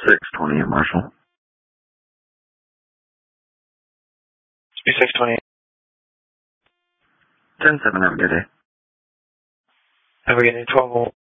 628 Marshall. 628. 10-7, have a good day. Have a good day, 12